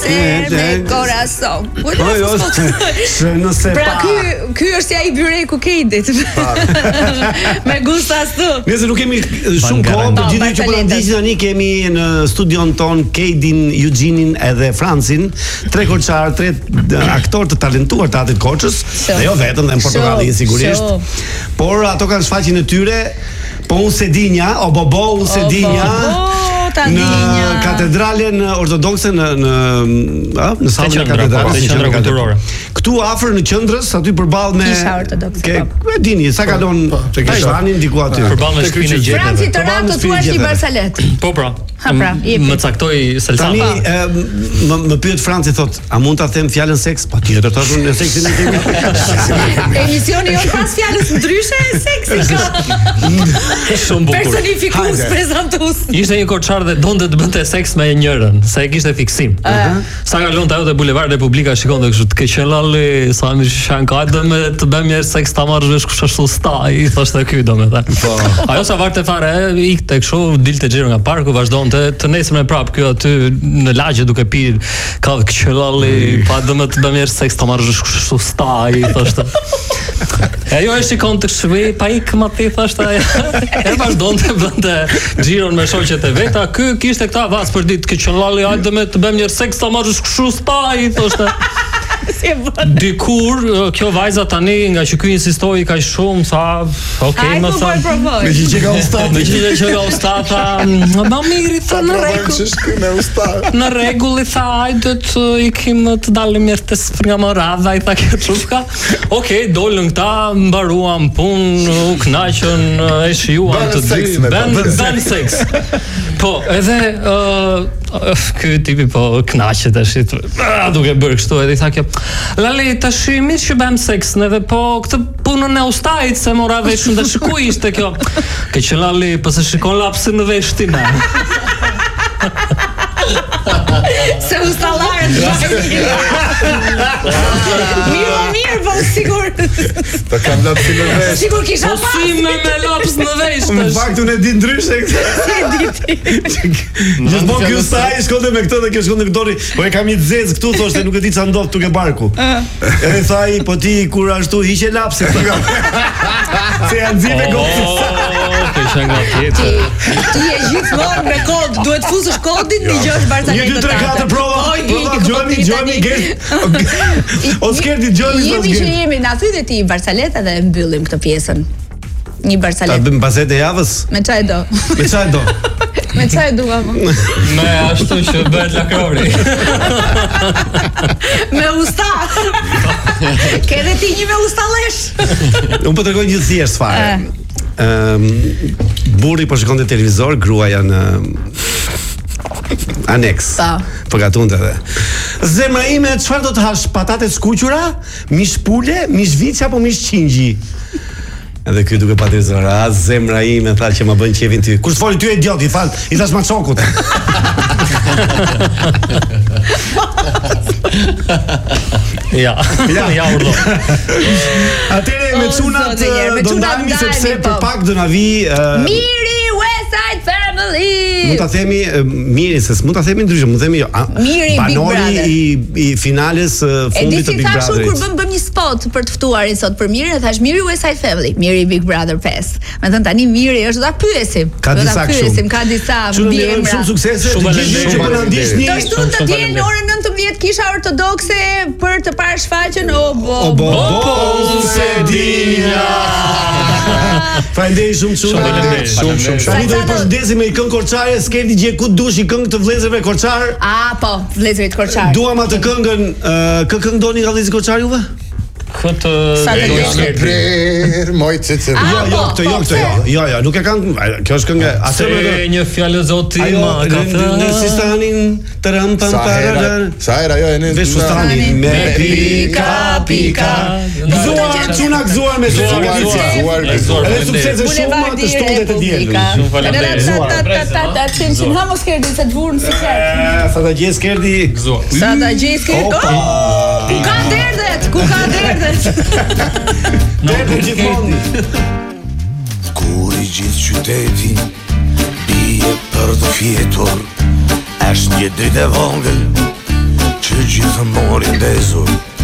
ser me corazon. Nëse pra ky është si ai byreku Keidit. Me gustastu. Nëse nuk kemi shumë kohë, për gjithë që po na ndiqni tani kemi në studion ton Keidin, Eugjenin edhe Francin, tre Korçar, tre aktorë të talentuar të Teatrit Korçës, dhe jo vetëm në Portokalli sigurisht. Por ato kanë shfaqjen e tyre, po unë se dinja, o bobo, unë se dinja. Në katedralen ortodokse në sallën e katedrales. Këtu afër në qendrës, aty përballë me Kisha ortodokse. E dini, sa kalon Tajvanin diku aty. Përballë me shpinën e gjetëve. Franci të rato thua ti Barsalet. Po pra. Ha pra, më caktoi Selsa. Tani më pyet Franci thot, a mund ta them fjalën seks? Patjetër, tash unë seksin e kemi. Emisioni jo pas fjalës ndryshe seksi ka. Shumë bukur. Personifikues, prezantues. Ishte një Korçar dhe donte të bënte seks me njërin, sa e kishte fiksim. Sa kalon ajo te Bulevard Republika shikon kështu të keqëllalli, sa më shan ka me të bëjmë një seks ta marrësh vesh kush ashtu sta, i thoshte ky domethënë. Po. Ajo sa varte fare, ikte kështu, dilte xhiro nga parku, vazhdonte të nesërmen prap ky aty në lagje duke pirë ka keqëllalli, pa domë të bëjmë një seks ta marrësh kush ashtu sta, i thoshte. Ajo e shikon të shvej, pa ik më ti thoshte. E vazhdonte bënte xhiron me shoqet e veta. Ky kishte këta vas për ditë keqëllalli, hajde me të bëjmë një seks ta marrësh kush sta, i thoshte. Dikur kjo vajza tani nga që ky insistoi kaq shumë sa okay më sa me që ka ustat ma miri tha në rregull në rregull i tha hajde të ikim të dalim mirë nga morada i tha kjo çufka okay dolën këta mbaruan punë u kënaqën e shijuan të dy bën seks po edhe ky tipi po kënaqet tash duke bërë kështu edhe i tha kjo Lali tash mish që bëjmë seks edhe po këtë punën e ustajit se mora vesh të shikuj ishte kjo ke që Lali po se shikon lapsin në vesh ti na se ustallarët mirë po sigur ta kam lapsin në vesh sigur kisha pas si me laps në vesh në fakt unë e di ndryshe gjithmonë ky ustaj shkonte me këtë dhe kjo shkonte me këtori po e kam një zez këtu thoshte nuk e di ç'a ndodh tuke barku edhe thaj po ti kur ashtu hiqe lapsin se janë zi me gocë ti je gjithmonë me kod duhet fuzësh kodin një gjosh Barsalet 1, 2, 3, 4 prova Gjoni o skerti Gjoni jemi që jemi na thuj dhe ti Barsalet edhe mbyllim këtë pjesën një Barsalet ta bëjmë paset e javës me çaj do me çaj dua me ashtu që bëhet lakrori me usta ke dhe ti një me ustallesh unë po tregoj një thjesht fare burri po shikon te televizor gruaja në aneks po gatunte edhe zemra ime çfarë do të hash patate të skuqura mish pule mish viç apo mish qingji edhe ky duke patur zora zemra ime tha që më bën qevin ty kur të foli ty idiot i fal i thash maçokut ja urdhë atëre me çunat do ndalemi sepse për pak do na vi Miri West Side Family mund ta themi Miri se mund ta themi ndryshe mund themi Miri Big Brother i finales fundit të Big Brotherit kur bëm një spot për të ftuarin sot për Miri thash Miri West Side Family Miri Big Brother 5 me thënë tani Miri është ta pyesim ka disa mbiemra shumë suksese të gjithë që po na ndiqni do shtunë të diel në orën 19 kisha ortodokse për të parë shfaqjen o bo se dinja faleminderit shumë tani do të përshëndesim me këngë korçare s'keni gjë ku dush i këngë të vëllezërve korçar po vëllezërit korçar duam atë këngën kë këngë doni nga vëllezërit korçar juve këtë prer moj cecë jo nuk e kanë kjo është këngë atë një fjalë zoti ma ka thënë sistanin taram pam pararan sajra jo e në vesh fustanin me pika gëzuar me edhe suksese shumë të shtundet e dielën shumë faleminderit Tim hamos kerdi se të vurën si kerdi sa ta gjej skerdi sa ta gjej skerdi ku ka derdet derdet gjithmonë kur i gjithë qytetin bie për të fjetur është një dritë e vogël amore inteso